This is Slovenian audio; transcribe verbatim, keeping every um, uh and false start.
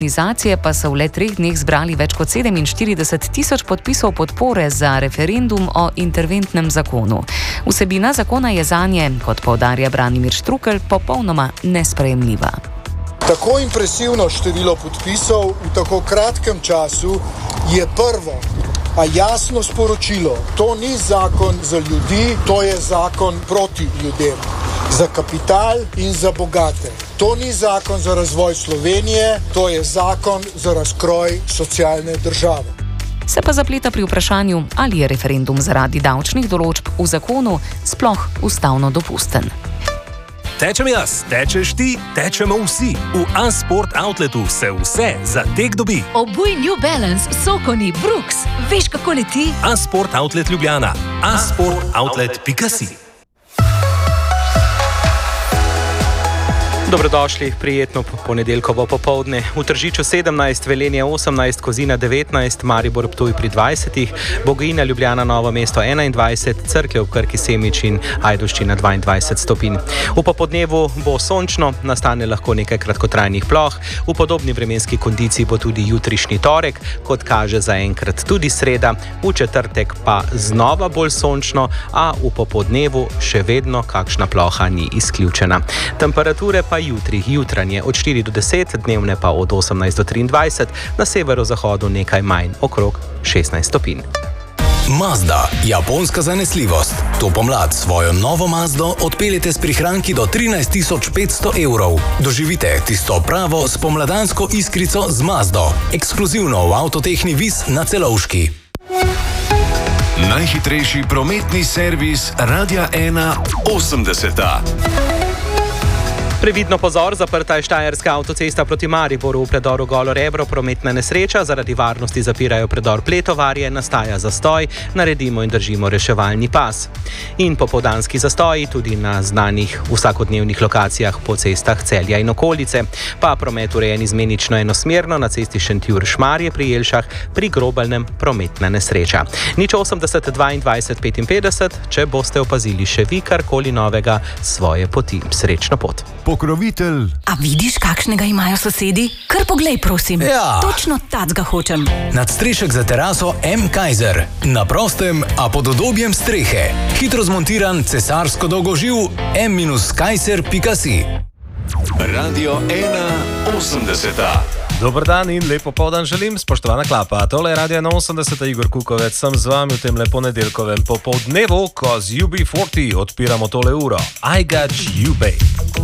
Organizacije pa so v le treh dneh zbrali več kot sedeminštirideset tisoč podpisov podpore za referendum o interventnem zakonu. Vsebina zakona je zanje, kot poudarja Branimir Štrukelj, popolnoma nesprejemljiva. Tako impresivno število podpisov v tako kratkem času je prvo, a jasno sporočilo. To ni zakon za ljudi, to je zakon proti ljudem. Za kapital in za bogate. To ni zakon za razvoj Slovenije, to je zakon za razkroj socialne države. Se pa zapleta pri vprašanju, ali je referendum zaradi davčnih določb v zakonu sploh ustavno dopusten. Tečem jaz, tečeš ti, tečemo vsi. V A-Sport Outletu se vse za tek dobi. Obuj New Balance, Sokoni, Brooks. Veš, kako leti? A-Sport Outlet Ljubljana. a sport outlet pika si. Dobrodošli, prijetno ponedeljkovo popoldne. V Tržiču sedemnajst, Velenje osemnajst, Kozina devetnajst, Maribor Ptuj pri dvajsetih, Bogojina Ljubljana Novo mesto enaindvajset, Cerklje ob Krki Semič in Ajdovščina dvaindvajset stopinj. V popodnevu bo sončno, nastane lahko nekaj kratkotrajnih ploh, v podobni vremenski kondiciji bo tudi jutrišnji torek, kot kaže zaenkrat tudi sreda, v četrtek pa znova bolj sončno, a v popodnevu še vedno kakšna ploha ni izključena. Temperature pa jutri, jutranje od štiri do deset, dnevne pa od osemnajst do triindvajset, na severozahodu nekaj manj, okrog šestnajst stopinj. Mazda, japonska zanesljivost. To pomlad svojo novo Mazdo odpeljete s prihranki do trinajst tisoč petsto evrov. Doživite tisto pravo spomladansko iskrico z Mazdo. Ekskluzivno v Avtotehni Vis na Celovški. Najhitrejši prometni servis Radia ena osemdeseta. Previdno pozor, zaprta je štajerska avtocesta proti Mariboru v predoru Golo Rebro, prometna nesreča, zaradi varnosti zapirajo predor Pletovarje, nastaja zastoj, naredimo in držimo reševalni pas. In popoldanski zastoji tudi na znanih vsakodnevnih lokacijah po cestah Celja in okolice, pa promet urejen izmenično enosmerno na cesti Šentjur-Šmarje pri Jelšah, pri Grobeljnem prometna nesreča. Nič osemdeset dvaindvajset petinpetdeset, če boste opazili še vi karkoli novega svoje poti. Srečno pot. Pokrovitelj. A vidiš, kakšnega imajo sosedi? Kar poglej, prosim. Ja. Točno tacga hočem. Nadstrešek za teraso M. Kaiser. Na prostem, a pod udobjem strehe. Hitro zmontiran cesarsko dolgoživ M Kaiser pika si. Radio ena osemdeseta. Dober dan in lepo popoldan želim, spoštovana klapa. Tole je Radio ena osemdeset, Igor Kukovec, sem z vami v tem lepo nedeljkovem popoldnevu, ko z U B štirideset odpiramo tole uro. I got you, babe.